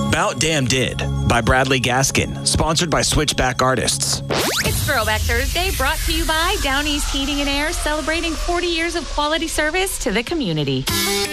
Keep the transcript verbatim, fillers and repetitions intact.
Bout Damn Did by Bradley Gaskin, sponsored by Switchback Artists. It's Throwback Thursday, brought to you by Down East Heating and Air, celebrating forty years of quality service to the community.